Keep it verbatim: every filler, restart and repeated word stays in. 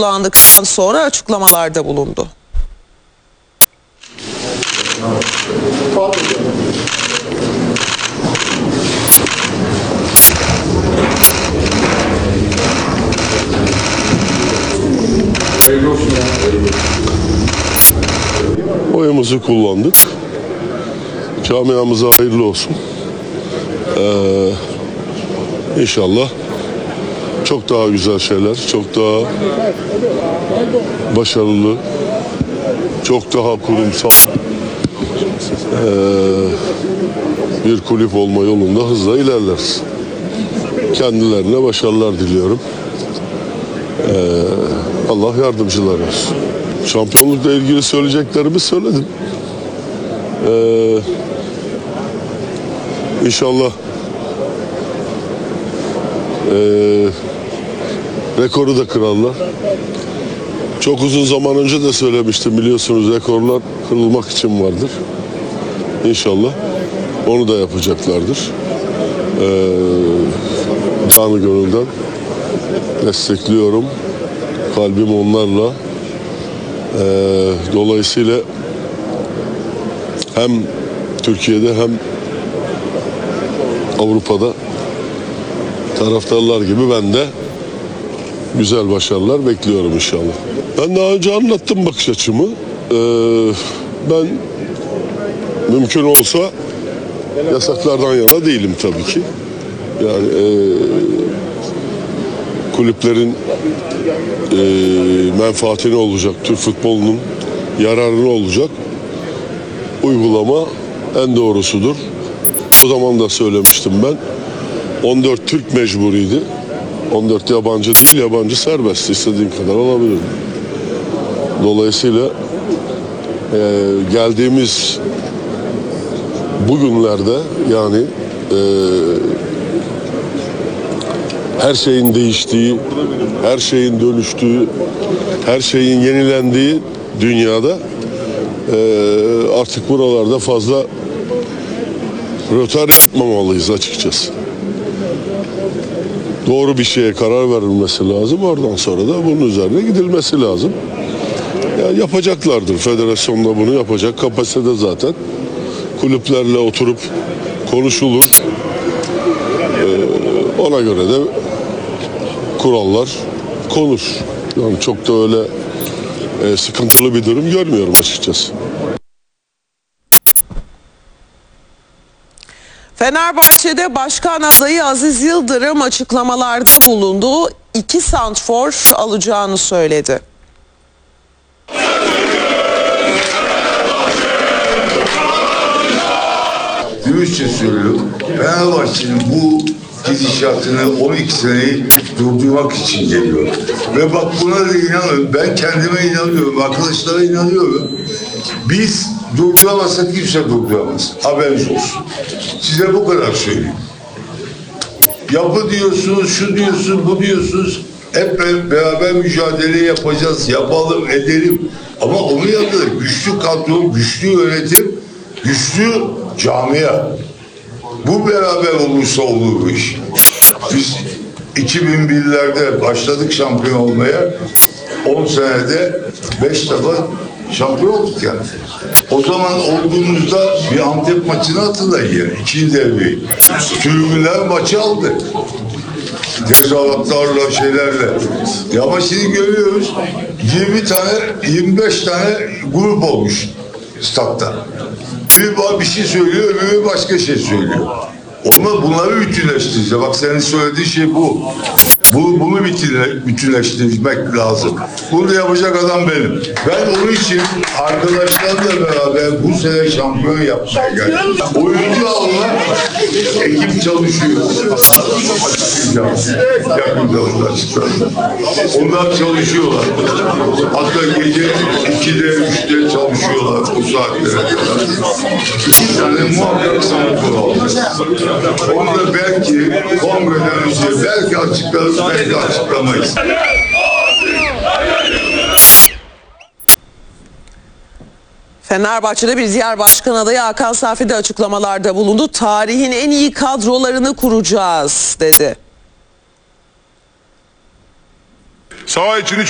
kullandıktan sonra açıklamalarda bulundu. Oyumuzu kullandık. Camiamıza hayırlı olsun. Ee, inşallah çok daha güzel şeyler, çok daha başarılı, çok daha kurumsal ee, bir kulüp olma yolunda hızla ilerleriz. Kendilerine başarılar diliyorum. Ee, Allah yardımcılar olsun. Şampiyonlukla ilgili söyleyeceklerimi söyledim. Ee, inşallah e, rekoru da kırarlar. Çok uzun zaman önce de söylemiştim, biliyorsunuz, rekorlar kırılmak için vardır. İnşallah onu da yapacaklardır. Ee, canı gönülden destekliyorum. Kalbim onlarla. Ee, dolayısıyla hem Türkiye'de hem Avrupa'da taraftarlar gibi ben de güzel başarılar bekliyorum inşallah. Ben daha önce anlattım bakış açımı. Ee, ben mümkün olsa yasaklardan yana değilim tabii ki. Yani e, kulüplerin e, menfaatine olacak, Türk futbolunun yararına olacak uygulama en doğrusudur. O zaman da söylemiştim ben. on dört Türk mecburiydi. on dört yabancı değil, yabancı serbest. İstediğin kadar alabilirim. Dolayısıyla e, geldiğimiz bugünlerde yani e, her şeyin değiştiği, her şeyin dönüştüğü, her şeyin yenilendiği dünyada e, artık buralarda fazla rötar yapmamalıyız açıkçası. Doğru bir şeye karar verilmesi lazım. Oradan sonra da bunun üzerine gidilmesi lazım. Yani yapacaklardır. Federasyon da bunu yapacak. Kapasitede zaten. Kulüplerle oturup konuşulur. Ee, ona göre de kurallar konur. Yani çok da öyle e, sıkıntılı bir durum görmüyorum açıkçası. Fenerbahçe'de başkan adayı Aziz Yıldırım açıklamalarda bulundu. İki santrfor alacağını söyledi. Dürüstçe söylüyorum. Fenerbahçe'nin bu gidişatını on iki seneyi durdurmak için geliyor. Ve bak buna da inanıyorum. Ben kendime inanıyorum. Arkadaşlara inanıyorum. Biz durduramazsak kimse durduramaz. Haberiniz olsun. Size bu kadar söyleyeyim. Yapı diyorsunuz, şu diyorsunuz, bu diyorsunuz. Hep beraber mücadele yapacağız. Yapalım, edelim. Ama onu yanında güçlü kadro, güçlü yönetim, güçlü camia. Bu beraber olursa olur bu iş. Biz iki bin birlerde başladık şampiyon olmaya. on senede beş defa şampiyon olduk yani. O zaman olduğumuzda bir Antep maçını hatırlayın yani. İkinci devreyi. Tribünler maçı aldı. Tezahüratlarla, şeylerle. Ya ama şimdi görüyoruz yirmi tane, yirmi beş tane grup olmuş statta. Bir, bir şey söylüyor, öbürü başka şey söylüyor. Ama bunları bütünleştireceğiz. Bak senin söylediğin şey bu. Bu bunu bütünle, bütünleştirmek lazım. Bunu da yapacak adam benim. Ben onun için arkadaşlarla beraber bu sene şampiyon yapmaya geldim. Oyuncu alma, ekip çalışıyor. Yakında onlar çıkarlar. Onlar çalışıyorlar. Hatta gece ikide, üçte çalışıyorlar bu saatlere kadar. İki tane muhakkak sanatör aldı. Onu da belki kongreden önce belki açıklarız, belki açıklamayız. Fenerbahçe'de bir diğer başkan adayı Hakan Safi de açıklamalarda bulundu. Tarihin en iyi kadrolarını kuracağız dedi. Saha içini